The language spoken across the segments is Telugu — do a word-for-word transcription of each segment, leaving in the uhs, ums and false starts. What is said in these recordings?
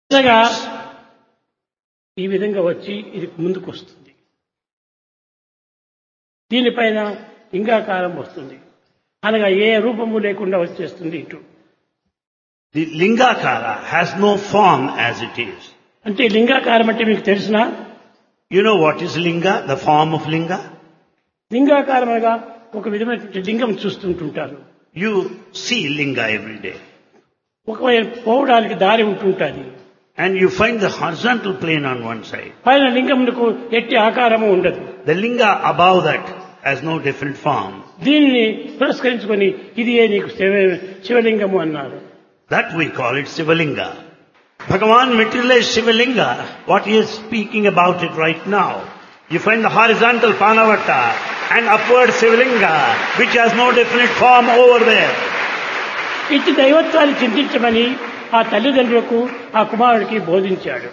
కొత్తగా ఈ విధంగా వచ్చి ఇది ముందుకు వస్తుంది. దీనిపైన లింగాకారం వస్తుంది, అనగా ఏ రూపము లేకుండా వచ్చేస్తుంది. ఇటు The Lingakara has no form as it is. అంటే లింగాకారం అంటే మీకు తెలిసినా? You know what is Linga, the form of Linga? లింగాకారం అనగా ఒక విధమైనటువంటి లింగం చూస్తుంటుంటారు. You see Linga every day. ఒకవేళ పోవడానికి దారి ఉంటుంటుంది. And you find the horizontal plane on one side. పైన లింగమునకు ఎట్టి ఆకారము ఉండదు. The Linga above that has no different form. దీనిని పురస్కరించుకొని ఇది ఏ నీకు శివ- శివలింగము అన్నారు. That we call it Sivalinga. Bhagavan materialized Sivalinga, what he is speaking about it right now. You find the horizontal Panavata and upward Sivalinga, which has no definite form over there. ఇట్టి దైవత్వాన్ని చింతించమని ఆ తల్లిదండ్రులకు ఆ కుమారుడికి బోధించాడు.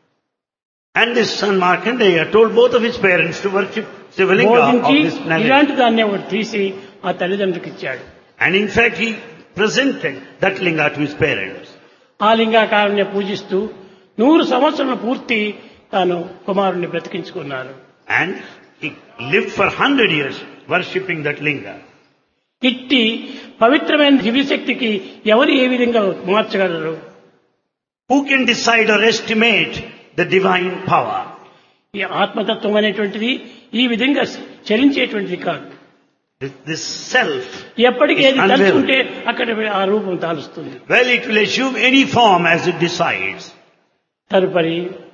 And this son Markandeya told both of his parents to worship Sivalinga of బోధించి this planet. ఇలాంటి దాన్ని ఒకటి తీసి ఆ తల్లిదండ్రులకు ఇచ్చాడు. And in fact he presented that linga to his parents. ఆ లింగాకారాన్ని పూజిస్తూ నూరు సంవత్సరాల పూర్తి తాను కుమారుణ్ణి బ్రతికించుకున్నారు. And he lived for hundred years worshipping that linga. ఇట్టి పవిత్రమైన దివ్యశక్తికి ఎవరు ఏ విధంగా మార్చగలరు? Who can decide or estimate the divine power? ఈ ఆత్మతత్వం అనేటువంటిది ఈ విధంగా చలించేటువంటిది కాదు. This, this self, ఎప్పటికీ ఏది It's తలుచుకుంటే అక్కడ ఆ రూపం తాలుస్తుంది. well, it will assume any form as it decides. తదుపరి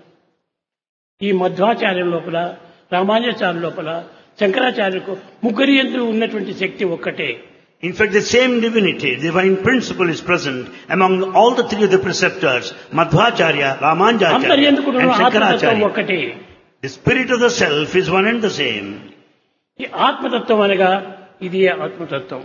ఈ మధ్వాచార్యం లోపల, రామానుజాచార్యం లోపల, శంకరాచార్యులకు ముగ్గురి యందు ఉన్నటువంటి శక్తి ఒక్కటే. In fact, the same divinity, divine principle is present among all the three of the preceptors, Madhvacharya, అందరి Ramanujacharya ఎందుకు and ఆత్మతత్వం Shankaracharya. ఒక్కటే. The spirit of the self is one and the same. ఈ ఆత్మతత్వం అనగా ఇది ఆత్మతత్వం.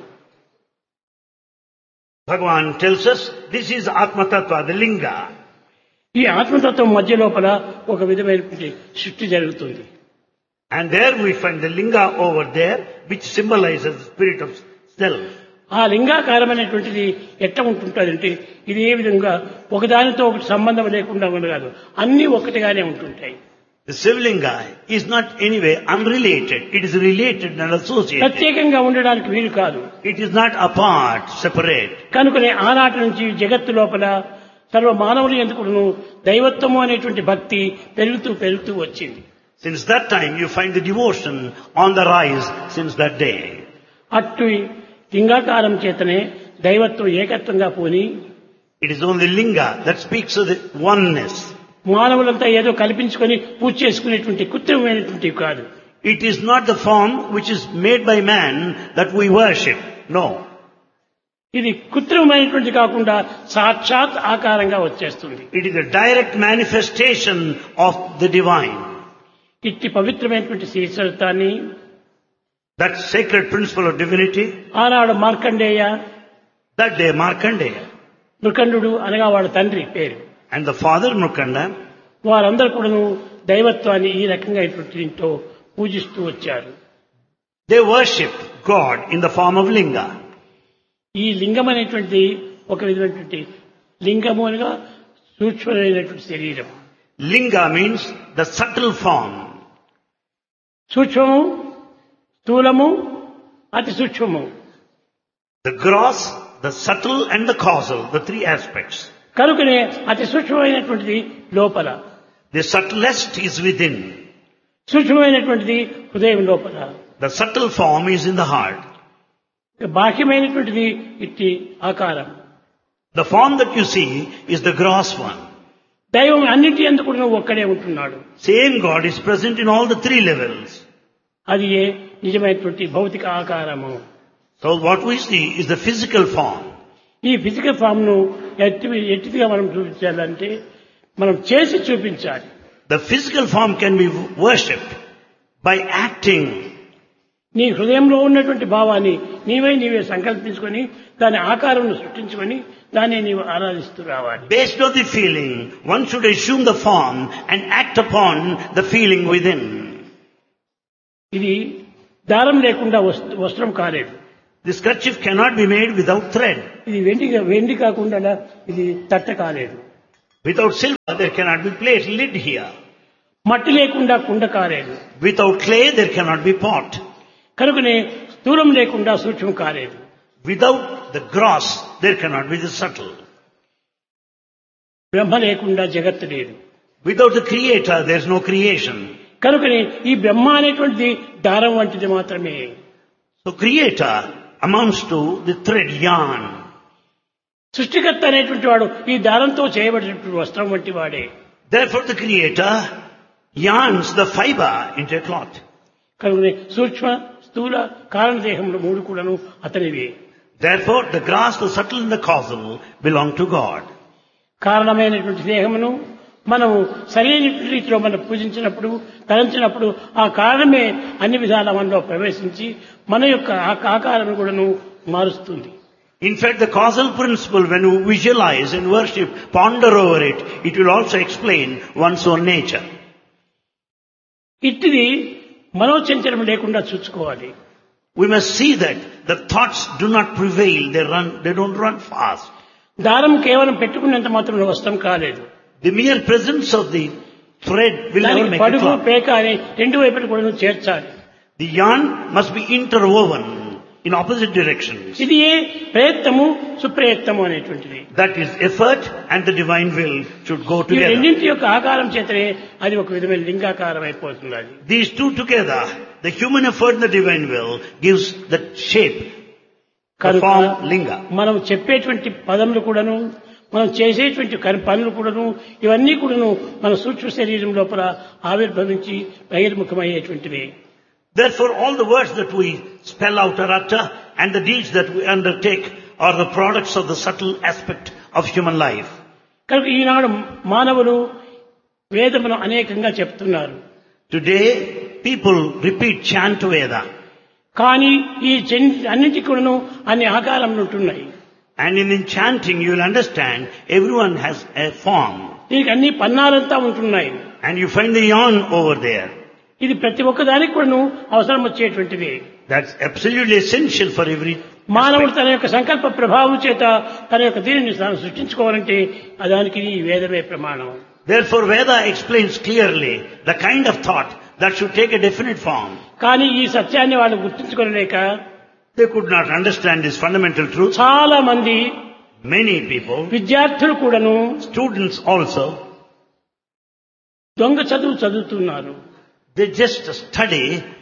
Bhagavan tells us this is Atma Tattva, the linga. ఈ ఆత్మతత్వం మధ్య లోపల ఒక విధమైనటువంటి సృష్టి జరుగుతుంది. And there we find the linga over there, which symbolizes the spirit of self. ఆ లింగాకారం అనేటువంటిది ఎట్లా ఉంటుంటుందంటే ఇది ఏ విధంగా ఒకదానితో ఒకటి సంబంధం లేకుండా ఉండదు, అన్ని ఒకటిగానే ఉంటుంటాయి. The Sivalinga is not anyway unrelated. It is related and associated. ప్రత్యేకంగా ఉండడానికి వీలు కాదు. It is not apart, separate. కనుకనే ఆనాటి నుంచి జగత్తు లోపల సర్వ మానవులు ఎందుకును దైవత్వము అనేటువంటి భక్తి పెరుగుతూ పెరుగుతూ వచ్చింది. Since that time you find the devotion on the rise since that day. అట్టు లింగాకారం చేతనే దైవత్వం ఏకత్వంగా పోని It is only linga that speaks of the oneness. మానవులంతా ఏదో కల్పించుకొని పూజ చేసుకునేటువంటి కృత్రిమైనటువంటి కాదు. It is not the form which is made by man that we worship. No. ఇది కృత్రిమైనటువంటి కాకుండా సాక్షాత్ ఆకారంగా వచ్చేస్తుంది. It is a direct manifestation of the divine. ఇట్టి పవిత్రమైనటువంటి శ్రీచరితాన్ని That sacred principle of divinity, ఆనాడు Markandeya, that day Markandeya Mrikandu అనగా వాడు తండ్రి పేరు, and the father Mrukanda, వారందరూ కూడాను దైవత్వాన్ని ఈ రకంగా దీంతో పూజిస్తూ వచ్చారు. they worshipped God in the form of linga. ఈ లింగం అనేటువంటిది ఒక విధమైనటువంటి లింగము అనగా సూక్ష్మమైనటువంటి శరీరం. Linga means the subtle form. సూక్ష్మము, స్థూలము, అతి సూక్ష్మము. The gross, the subtle and the causal, the three aspects. కనుకనే అతి సూక్ష్మమైనటువంటిది లోపల, The subtlest is within. సూక్ష్మమైనటువంటిది హృదయం లోపల, The subtle form is in the heart. బాహ్యమైనటువంటిది ఇట్టి ఆకారం. The form that you see is the gross one. దైవం అన్నింటి యందు కూడా ఒక్కడే ఉంటున్నాడు. Same God is present in all the three levels. అది ఏ నిజమైనటువంటి భౌతిక ఆకారము. So what we see is the physical form. ఈ ఫిజికల్ ఫామ్ ను ఎట్టి ఎట్టిగా మనం చూపించాలంటే మనం చేసి చూపించాలి. The physical form can be worshipped by acting. నీ హృదయంలో ఉన్నటువంటి భావాన్ని నీవే నీవే సంకల్పించుకొని దాని ఆకారం సృష్టించుకొని దాన్ని నీవు ఆరాధిస్తూ రావాలి. Based on the feeling, one should assume the form and act upon the feeling within. ఇది దారం లేకుండా వస్త్ర- వస్త్రం కాలేదు. This kerchief cannot be made without thread. ఇది వెండి వెండి కాకుండా ఇది తట్ట కాలేదు. Without silver, there cannot be plate lid here. మట్టి లేకుండా కుండ కాలేదు. Without clay, there cannot be pot. కనుకనే స్థూలం లేకుండా సూక్ష్మం కాలేదు. Without the gross, there cannot be the subtle. బ్రహ్మ లేకుండా జగత్తు లేదు. Without the creator, there is no creation. కనుకనే ఈ బ్రహ్మ అనేటువంటిది దారం వంటిది మాత్రమే. So creator amounts to the thread yarn. సృష్టికర్త అనేటువంటి వాడు ఈ దారంతో చేయబడినటువంటి వస్త్రం వంటి వాడే. Therefore the creator yarns the fiber into a cloth. కనుకనే సూక్ష్మ స్థూల కారణదేహములు మూడు కూడాను అతనివే. Therefore the gross, the subtle and the causal belong to God. కారణమైనటువంటి దేహమును మనము సరైన రీతిలో మనం పూజించినప్పుడు తలంచినప్పుడు ఆ కారణమే అన్ని విధాల మనలో ప్రవేశించి మన యొక్క ఆకారాన్ని కూడాను మారుస్తుంది. In fact, the causal principle, when you visualize and worship, ponder over it, it will also explain one's own nature. ఇట్టిది మనోచంచలం లేకుండా చూసుకోవాలి. We must see that the thoughts do not prevail, they run, they don't run fast. దారం కేవలం పెట్టుకున్నంత మాత్రం వస్త్రం కాలేదు. The mere presence of the thread will never make a పడుగు cloth. పేక అని రెండు వైపులు కూడా చేర్చాలి. The yarn must be interwoven in opposite directions. ఇది ఏ ప్రయత్నము సుప్రయత్నము అనేటువంటిది. That is effort and the divine will should go ఈ together. రెండింటి యొక్క ఆకారం చేతనే అది ఒక విధమైన లింగాకారం అయిపోతుంది. అది These two together, the human effort and the divine will, gives the shape, the కనుక form, linga. మనం చెప్పేటువంటి పదములు కూడాను మనం చేసేటువంటి పనులు కూడాను ఇవన్నీ కూడాను మన సూక్ష్మ శరీరం లోపల ఆవిర్భవించి బహిర్ముఖమయ్యేటువంటివి. Therefore, all the words that we spell out or utter and the deeds that we undertake are the products of the subtle aspect of human life. కనుక ఈనాడు మానవులు వేదమును అనేకంగా చెప్తున్నారు. Today, people repeat chant Veda. కానీ ఈ అన్నింటి కూడాను అన్ని ఆకారములు ఉంటున్నాయి. And in chanting, you will understand everyone has a form. దీనికి అన్ని పన్నాలంతా ఉంటున్నాయి. And you find the yarn over there. ఇది ప్రతి ఒక్కదానికి కూడాను అవసరం వచ్చేటువంటిది. That's absolutely essential for every మానవుడు తన యొక్క సంకల్ప ప్రభావం చేత తన యొక్క దీనిని తాను సృష్టించుకోవాలంటే దానికి ఈ వేదమే ప్రమాణం. Therefore, Veda explains clearly the kind of thought that should take a definite form. కానీ ఈ సత్యాన్ని వాళ్ళు గుర్తించుకోలేక They could not understand this fundamental truth. చాలా మంది Many people, విద్యార్థులు కూడాను students also, దొంగ చదువు చదువుతున్నారు. they just study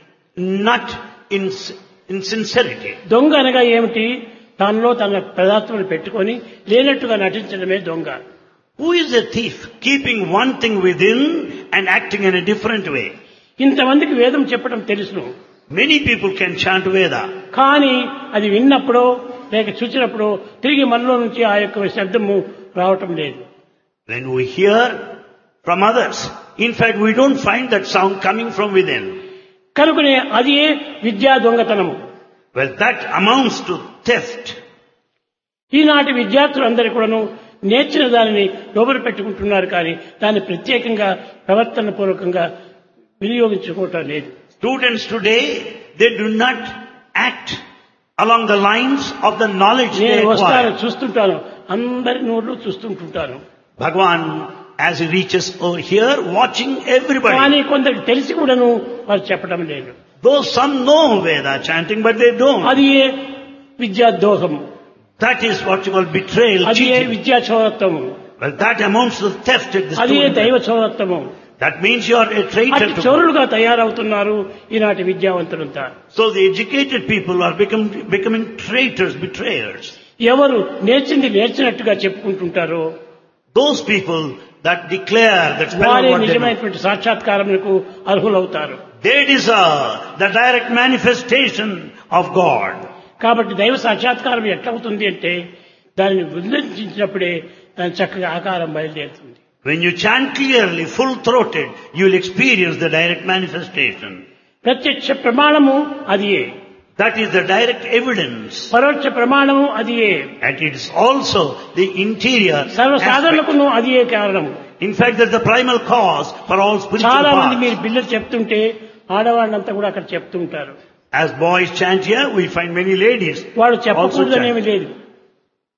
not in, in sincerity. దొంగ అనగా ఏమిటి? తనలో తన పదార్థములు పెట్టుకొని లేనట్టుగా నటించడమే దొంగ. Who is a thief? Keeping one thing within and acting in a different way. ఇంతమందికి వేదం చెప్పడం తెలుసును. Many people can chant Veda. కానీ అది విన్నప్పుడు లేక చూసినప్పుడు తిరిగి మనలో నుంచి ఆ యొక్క శబ్దము రావటం లేదు. When we hear from others, in fact we don't find that sound coming from within. కనుకనే అది విద్యా దొంగతనము. Well, that amounts to theft. ఈనాటి విద్యార్థులందరూ కూడాను నేర్చిన దానిని లోపల పెట్టుకుంటున్నారు కానీ దాన్ని ప్రత్యేకంగా ప్రవర్తన పూర్వకంగా వినియోగించుకోవటం లేదు. Students today, they do not act along the lines of the knowledge they నేను వస్తాను acquire. చూస్తుంటాను, అందరి నోళ్ళు చూస్తుంటుంటాను. Bhagavan, as he reaches over here, watching everybody. కానీ కొందరికి తెలిసి కూడాను వారు చెప్పడం లేదు. Though some know Veda chanting, but they don't. అది విద్యా దోహము. That is what you call betrayal, అది cheating. విద్యా చౌరత్వము. Well, that amounts to theft at the అది దైవ student. చౌరత్వము. That means you are a traitor అటు to God. చౌరులుగా తయారవుతున్నారు ఈనాటి విద్యావంతులంతా. So the educated people are become, becoming traitors, betrayers. ఎవరు నేర్చింది నేర్చినట్టుగా చెప్పుకుంటుంటారో Those people that declare, that spell out వారే what they know, నిజమైనటువంటి సాక్షాత్కారములకు అర్హులవుతారు. they deserve the direct manifestation of God. కాబట్టి దైవ సాక్షాత్కారం ఎట్లవుతుంది అంటే దానిని ఉల్లంఘించినప్పుడే దాని చక్కగా ఆకారం బయలుదేరుతుంది. When you chant clearly, full-throated, you will experience the direct manifestation. ప్రత్యక్ష ప్రమాణము అదియే, That is the direct evidence. పరోక్ష ప్రమాణము అదియే, And it is also the interior సర్వ aspect. సాధనకును అదియే కారణము. In fact, that's the primal cause for all spiritual చాలా మంది paths. మీరు పిల్లలు చెప్తుంటే ఆడవాళ్ళంతా కూడా అక్కడ చెప్తుంటారు. As boys chant here, we find many ladies వాడు also చెప్పకూడదనేమి chant. లేదు.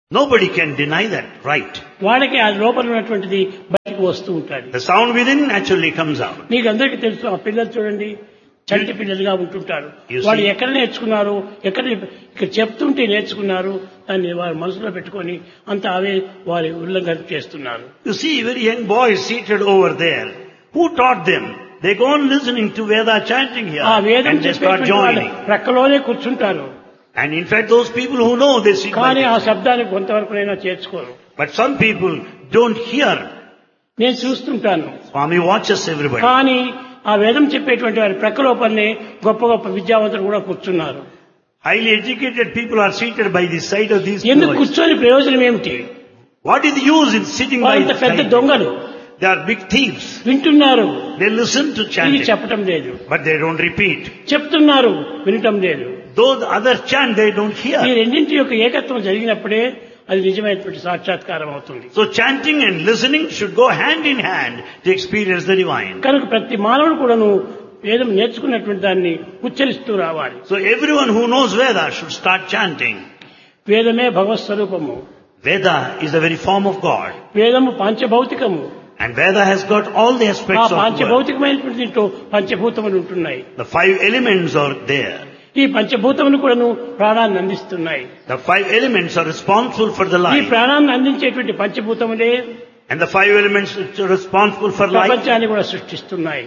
Nobody can deny that right. వాళ్ళకి ఆ లోపల ఉన్నటువంటిది బయటకు వస్తూ ఉంటాడు. The sound within naturally comes out. మీకు అందరికీ తెలుసు, ఆ పిల్లలు చూడండి చంటి పిల్లలుగా ఉంటుంటారు. You వాళ్ళు see- ఎక్కడ నేర్చుకున్నారు, ఎక్కడ ఇక్కడ చెప్తుంటే నేర్చుకున్నారు, దాన్ని వారు మనసులో పెట్టుకొని అంతా అవే వారి ఉల్లంఘన చేస్తున్నారు. You see very young boys seated over there. Who taught them? They go on listening to Veda chanting here ఆ వేదం and they start చెప్పేటువంటి వాళ్ళు joining. ప్రక్కలోనే కూర్చుంటారు. And in fact those people who know they sit by కానీ ఆ this. శబ్దాన్ని కొంతవరకునైనా చేర్చుకోరు. But some people don't hear. నేను చూస్తుంటాను. Swami watches everybody. కానీ ఆ వేదం చెప్పేటువంటి వారి ప్రక్క లోపలనే గొప్ప గొప్ప విద్యావంతులు కూడా కూర్చున్నారు. Highly educated people are seated by the side of these ఎందుకు boys. కూర్చొని ప్రయోజనం ఏమిటి? What is the use in sitting by వాళ్ళంత the పెద్ద side? దొంగలు They are big thieves. వింటున్నారు, They listen to ఇది chanting, చెప్పటం లేదు. but they don't repeat. చెప్తున్నారు, వినటం లేదు. Though the others chant, they don't ఈ hear. రెండింటి యొక్క ఏకత్వం జరిగినప్పుడే అది నిజమైనటువంటి సాక్షాత్కారం అవుతుంది. So chanting and listening should go hand in hand to experience the divine. కనుక ప్రతి మానవుడు కూడాను వేదం నేర్చుకున్నటువంటి దాన్ని ఉచ్చరిస్తూ రావాలి. So everyone who knows Veda should start chanting. వేదమే భగవత్ స్వరూపము. Veda is the very form of God. వేదము పాంచభౌతికము. And Veda has got all the ఆ aspects of the world. పాంచభౌతికమైనటువంటి దీంట్లో పంచభూతములు ఉంటున్నాయి. The five elements are there. ఈ పంచభూతములు కూడాను ప్రాణాన్ని అందిస్తున్నాయి. The five elements are responsible for the ఈ life. ప్రాణాన్ని అందించేటువంటి పంచభూతములే And the five elements which are responsible for life ప్రపంచాన్ని కూడా సృష్టిస్తున్నాయి.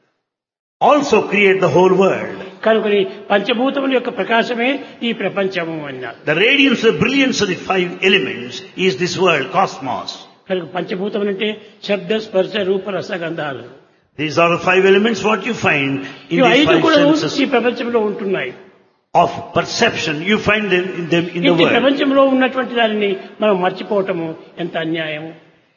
also create the whole world. కనుకని పంచభూతముల యొక్క ప్రకాశమే ఈ ప్రపంచము అన్నారు. The radiance, the brilliance of the five elements is this world, cosmos. కనుక పంచభూతములు అంటే శబ్ద స్పర్శ రూప రస గంధాలు. These are the five elements what you find in ఇవి these ఐదు five కూడా senses ఈ ప్రపంచంలో ఉంటున్నాయి. of perception. You find them in them in the ఇంటి world. ప్రపంచంలో ఉన్నటువంటి దానిని మనం మర్చిపోవటము ఎంత అన్యాయము.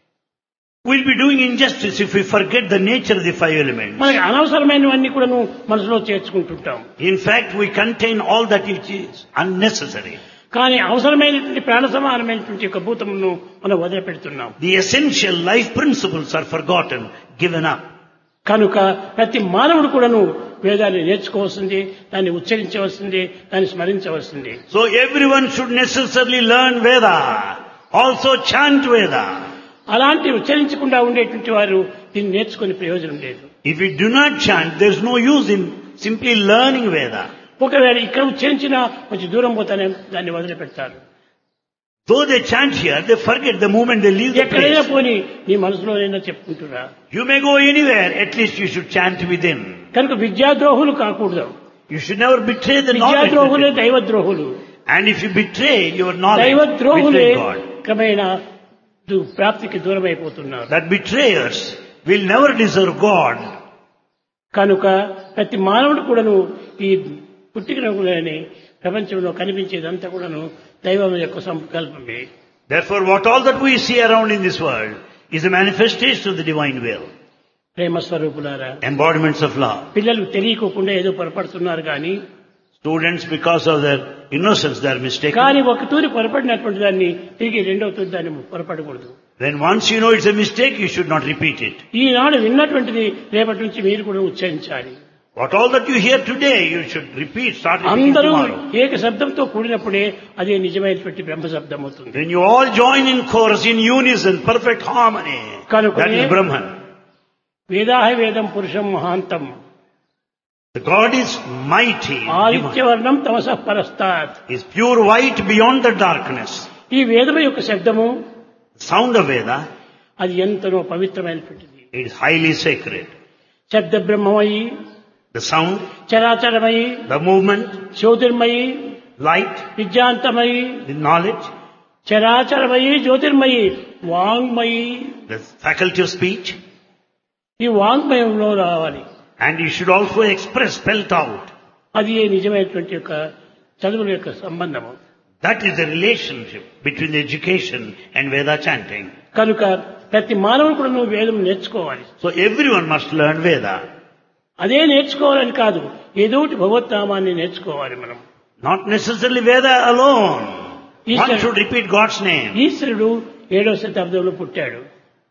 We'll be doing injustice if we forget the nature of the five elements. మనకి అనవసరమైనవన్నీ కూడా మనసులో చేర్చుకుంటుంటాం. In fact, we contain all that which is unnecessary. కానీ అవసరమైనటువంటి ప్రాణ సమానమైనటువంటి యొక్క భూతమును మనం వదిలిపెడుతున్నాం. The essential life principles are forgotten, given up. కనుక ప్రతి మానవుడు కూడాను వేదాన్ని నేర్చుకోవాల్సింది, దాన్ని ఉచ్చరించవలసింది, దాన్ని స్మరించవలసింది. So everyone should necessarily learn Veda, also chant Veda. అలాంటి ఉచ్చరించకుండా ఉండేటువంటి వారు దీన్ని నేర్చుకునే ప్రయోజనం లేదు. If we do not chant, there is no use in simply learning Veda. ఒకవేళ ఇక్కడ ఉచ్చరించినా కొంచెం దూరం పోతానే దాన్ని వదిలిపెడతారు. Though they chant here, they forget the moment they leave the ఎక్కడైనా place. పోని నీ మనసులోనైనా చెప్పుకుంటురా. You may go anywhere, at least you should chant within. కనుక విద్యాద్రోహులు కాకూడదు. You should never betray the knowledge. విద్యాద్రోహులే that you- దైవద్రోహులు. And if you betray your knowledge, దైవద్రోహులే betray God. క్రమేణా దు- ప్రాప్తికి దూరం అయిపోతున్నారు. That betrayers will never deserve God. కనుక ప్రతి మానవుడు కూడాను ఈ పుట్టికనని ప్రపంచంలో కనిపించేదంతా కూడాను దైవం యొక్క సంకల్పమే. Therefore, what all that we see around in this world is a manifestation of the divine will. ప్రేమ స్వరూపులారా, Embodiments of love. పిల్లలు తెలియకోకుండా ఏదో పొరపడుతున్నారు కానీ Students, because of their innocence, they are mistaken. కానీ ఒక తూరి పొరపడినటువంటి దాన్ని తిరిగి రెండవ తూరి దాన్ని పొరపడకూడదు. Then once you know it's a mistake, you should not repeat it. ఈనాడు విన్నటువంటిది రేపటి నుంచి మీరు కూడా ఉచ్చరించాలి. What all that you hear today, you should repeat, start repeating అందరూ tomorrow. ఏక శబ్దంతో కూడినప్పుడే అదే నిజమైనటువంటి బ్రహ్మ శబ్దం అవుతుంది. When you all join in chorus, in unison, perfect harmony, that is Brahman. వేదాహ వేదం పురుషం మహాంతం The God is mighty, ఆదిత్యవర్ణం తమసః పరస్తాత్. is pure white beyond the darkness. ఈ వేదం యొక్క శబ్దము Sound of Veda, అది ఎంతనో పవిత్రమైనటువంటిది. it is highly sacred. శబ్ద బ్రహ్మమయి, The sound, చరాచరమయి, the movement, Jyotirmayi, light, విద్యాంతమయి, the knowledge, చరాచరమయి, Jyotirmayi, వాంగ్మయి. the faculty of speech, ఈ వాంగ్మయంలో రావాలి. and you should also express, spelt out. అది నిజమైనటువంటి యొక్క చదువుల యొక్క సంబంధము. That is the relationship between the education and Veda chanting. కనుక ప్రతి మానవుడు కూడా నువ్వు వేదం నేర్చుకోవాలి. So everyone must learn Veda. అదే నేర్చుకోవాలని కాదు, ఏదో ఒకటి భగవద్నామాన్ని నేర్చుకోవాలి మనం. Not necessarily Veda alone. One Easter- should repeat God's name. ఈశ్వరుడు ఏడవ శతాబ్దంలో పుట్టాడు.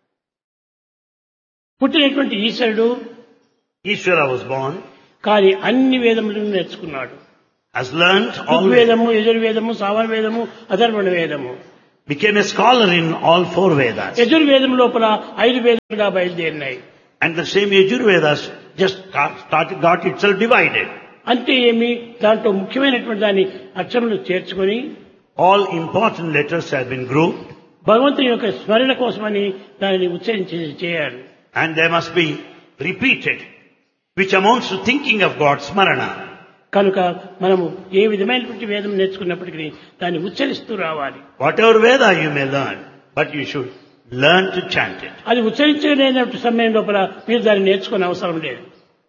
పుట్టినటువంటి ఈశ్వరుడు Ishvara was born, కానీ అన్ని వేదములను నేర్చుకున్నాడు. has learnt all Veda. ఋగ్వేదము, యజుర్వేదము, సామవేదము, అధర్వణ వేదము. became a scholar in all four Vedas. యజుర్వేదం లోపల ఐదు వేదములుగా బయలుదేరినాయి. And the same Yajurvedas just got, started, got itself divided. అంటే ఏమి, దాంట్లో ముఖ్యమైనటువంటి దాన్ని అక్షరములు చేర్చుకొని All important letters have been grouped, భగవంతుని యొక్క స్మరణ కోసమని దానిని ఉచ్చరించి చేయాలి. and they must be repeated, which amounts to thinking of God, smarana. కనుక మనము ఏ విధమైనటువంటి వేదం నేర్చుకున్నప్పటికీ దాన్ని ఉచ్చరిస్తూ రావాలి. Whatever Veda you may learn, but you should learn to chant it. అది ఉచ్చరించలేనటువంటి సమయం లోపల మీరు దాన్ని నేర్చుకునే అవసరం లేదు.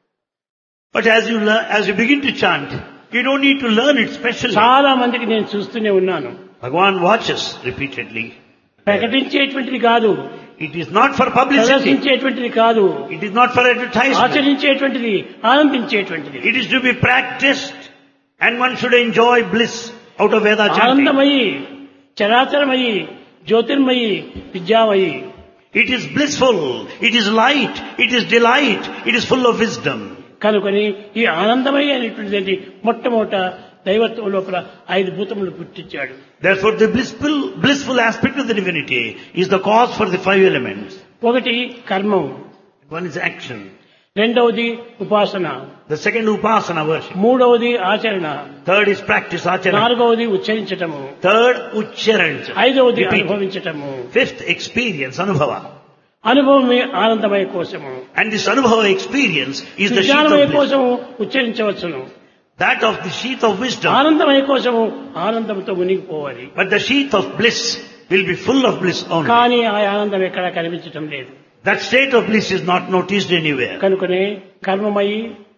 But as you learn, as you begin to chant, you don't need to learn it specially. చాలా మందికి నేను చూస్తూనే ఉన్నాను. Bhagavan watches repeatedly. ప్రకటించేటువంటిది కాదు, It is not for publicity. ప్రదర్శించేటువంటిది కాదు, It is not for advertisement. ఆచరించేటువంటిది, ఆనందించేటువంటిది. It is to be practiced, and one should enjoy bliss out of Veda chanting. ఆనందమయి, చరాచరమయి, Jyotirmayi, విద్యామయి. It is blissful, it is light, it is delight, it is full of wisdom. కనుకొని ఈ ఆనందమయి అనేటువంటిది మొట్టమొదట దైవత్వం లోపల ఐదు భూతములు పుట్టించాడు. Therefore the blissful, blissful aspect of the divinity is the cause for the five elements. ఒకటి కర్మం, One is action. రెండవది ఉపాసన, The second upasana worship. మూడవది ఆచరణ, Third is practice, achara. నాలుగవది ఉచ్చరించటము, Third, ucharancha. ఐదవది Repeat. అనుభవించటము. Fifth, experience, anubhava. అనుభవమే ఆనందమయ కోశము. And this anubhava experience is the sheath విజ్ఞానమయ of bliss. కోశము ఉచ్చరించవచ్చును. That of the sheath of wisdom. ఆనందమయ కోశము ఆనందంతో మునిగిపోవాలి. But the sheath of bliss will be full of bliss only. కానీ ఆ ఆనందం ఎక్కడా కనిపించటం లేదు. That state of bliss is not noticed anywhere. కనుకనే కర్మమయి,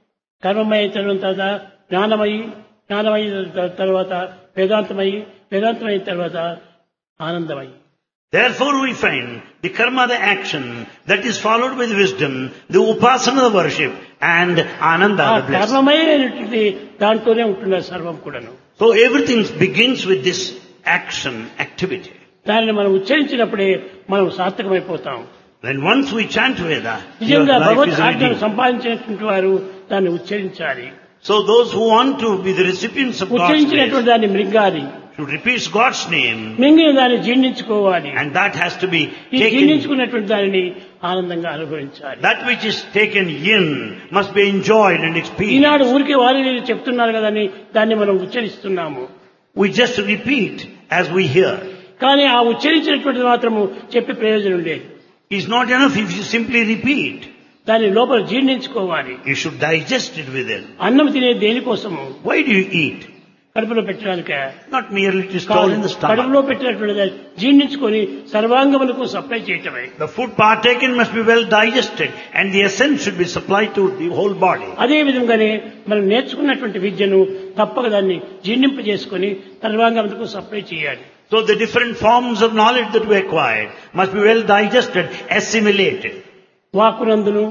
కర్మమయ తర్వాత జ్ఞానమయి, జ్ఞానమయ తర్వాత వేదాంతమయి, వేదాంతమైన తర్వాత ఆనందమయి. Therefore we find the karma, the action, that is followed by the wisdom, the upasana, the worship, and ananda, ఆ the bliss. కర్మమయ అనేటువంటి దాంట్లోనే ఉంటున్నారు సర్వం కూడాను. So everything begins with this action, activity. దానిని మనం ఉచ్చరించినప్పుడే మనం సార్థకమైపోతాం. Then once we chant Veda, your నిజంగా life భగవత్ is ఆజ్ఞను redeemed. సంపాదించినటువంటి వారు దాన్ని ఉచ్చరించాలి. So those who want to be the recipients of God's ఉచ్చరించినటువంటి grace దాన్ని మృంగాలి, should repeat God's name, మింగిన దాన్ని జీర్ణించుకోవాలి. and that has to be ఈ taken. జీర్ణించుకున్నటువంటి దానిని ఆనందంగా అనుభవించాలి. That which is taken in must be enjoyed and experienced. ఈనాడు ఊరికే వారి వీరు చెప్తున్నారు కదని దాన్ని మనం ఉచ్చరిస్తున్నాము. We just repeat as we hear. కానీ ఆ ఉచ్చరించినటువంటిది మాత్రము చెప్పే ప్రయోజనం లేదు. It's not enough if you simply repeat. దాని లోపల జీర్ణించుకోవాలి. You should digest it within. అన్నం తినే దేనికోసము? Why do you eat? కడుపులో పెట్టడానికే. Not merely to store in the stomach. కడుపులో పెట్టినటువంటి దాన్ని జీర్ణించుకొని సర్వాంగములకు సప్లై చేయటమే. The food partaken must be well digested, and the essence should be supplied to the whole body. అదే విధంగానే మనం నేర్చుకున్నటువంటి విద్యను తప్పక దాన్ని జీర్ణింపజేసుకొని సర్వాంగములకు సప్లై చేయాలి. So the different forms of knowledge that we acquired must be well digested, assimilated. వాక్కునందును,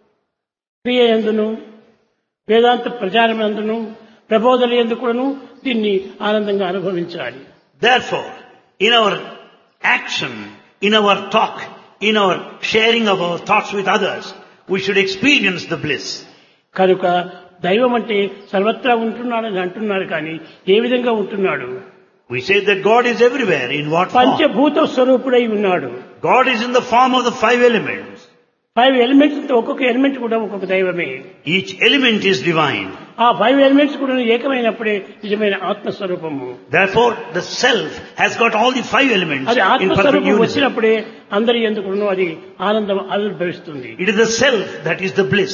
క్రియ యందును, వేదాంత ప్రచారమందును, ప్రబోధన యందు కూడాను దీన్ని ఆనందంగా అనుభవించాలి. Therefore, in our action, in our talk, in our sharing of our thoughts with others, we should experience the bliss. కనుక దైవం అంటే సర్వత్రా ఉంటున్నాడని అంటున్నారు, కానీ ఏ విధంగా ఉంటున్నాడు? We say that God is everywhere. In what form? పంచభూత స్వరూపుడై ఉన్నాడు. God is in the form of the five elements. Five elements, ఒక్కొక్క ఎలిమెంట్ కూడా ఒక్కొక్క దైవమే. Each element is divine. ఆ ఫైవ్ ఎలిమెంట్స్ కూడా ఏకమైనప్పుడే నిజమైన ఆత్మస్వరూపము. Therefore, the self has got all the five elements అది in perfect ఆత్మస్వరూపం unison. వచ్చినప్పుడే అందరి ఎందుకు అది ఆనందం ఆవిర్భవిస్తుంది. It is the self that is the bliss.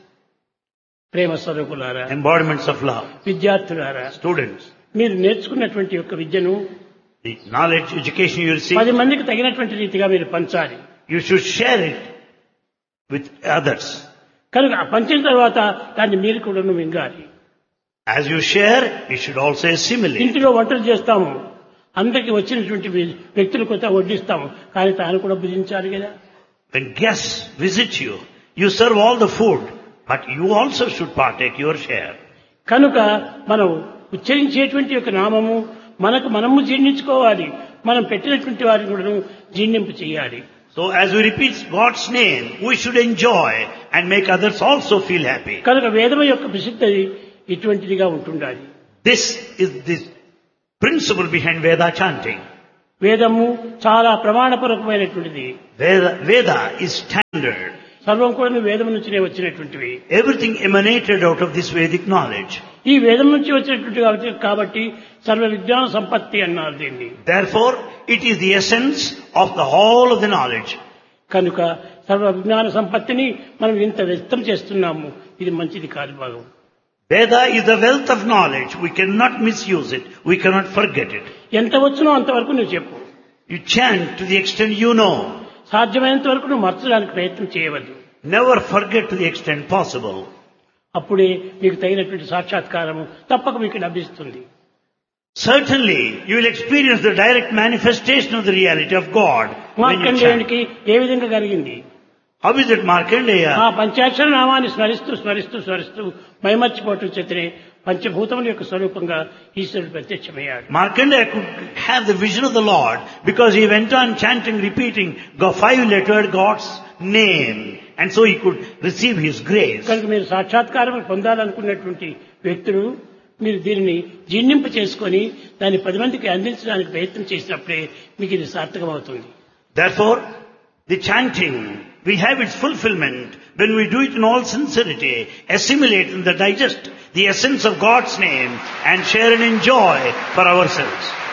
ప్రేమ స్వరూపులారా, Embodiments of love. విద్యార్థులారా, Students, మీరు నేర్చుకున్నటువంటి యొక్క విద్యను the knowledge, education you receive, పది మందికి తగినటువంటి రీతిగా మీరు పంచాలి. you should share it with others. కనుక ఆ పంచిన తర్వాత దాన్ని మీరు కూడా మింగాలి. As you share, you should also assimilate. ఇంటిలో వంటలు చేస్తాము, అందరికి వచ్చినటువంటి వ్యక్తులు కొత్త వడ్డిస్తాము, కానీ తాను కూడా భుజించాలి కదా. When guests visit you, you serve all the food, but you also should partake your share. కనుక మనం ఉచ్చరించేటువంటి యొక్క నామము మనకు మనము జీర్ణించుకోవాలి, మనం పెట్టినటువంటి వారిని కూడా జీర్ణింపు చేయాలి. So as we repeat God's name, we should enjoy and make others also feel happy. కనుక వేదం యొక్క ప్రసిద్ధి ఇటువంటిదిగా ఉంటుండాలి. This is the principle behind Veda chanting. వేదము చాలా ప్రమాణపూర్వకమైనటువంటిది. Veda, Veda is standard. సర్వం కూడా వేదం నుంచినే వచ్చినటువంటివి. Everything emanated out of this Vedic knowledge. ఈ వేదం నుంచి వచ్చినటువంటి కాబట్టి కాబట్టి సర్వ విజ్ఞాన సంపత్తి అన్నారు దీన్ని. Therefore, it is the essence of the whole of the knowledge. కనుక సర్వ విజ్ఞాన సంపత్తిని మనం ఇంత వ్యక్తం చేస్తున్నాము. ఇది మంచిది కాదు భాగం. Veda is the wealth of knowledge. We cannot misuse it. We cannot forget it. ఎంత వచ్చునో అంతవరకు నువ్వు చెప్పు. You chant to the extent you know. సాధ్యమైనంత వరకు నువ్వు మర్చడానికి ప్రయత్నం చేయవద్దు. Never forget to the extent possible. అప్పుడే మీకు తగినటువంటి సాక్షాత్కారము తప్పక మీకు లభిస్తుంది. Certainly, you will experience the direct manifestation of the reality of God when you chant. మార్కండేయునికి ఏ విధంగా కలిగింది? How is it, Markandeya? ఆ పంచాక్షర నామాన్ని స్మరిస్తూ స్మరిస్తూ స్మరిస్తూ మైమర్చిపోవటం చేతనే పంచభూతముల యొక్క స్వరూపంగా ఈశ్వరుడు ప్రత్యక్షమయ్యాడు. Markandeya could have the vision of the Lord because he went on chanting, repeating the five-lettered God's name, and so he could receive his grace. కనుక మీరు సాక్షాత్కారం పొందాలనుకున్నటువంటి వ్యక్తులు మీరు దీనిని జీర్ణింప చేసుకొని దాన్ని పది మందికి అందించడానికి ప్రయత్నం చేసినప్పుడే మీకు ఇది సార్థకమవుతుంది. Therefore, the chanting will have its fulfillment when we do it in all sincerity, assimilate and digest the essence of God's name and share and enjoy for ourselves.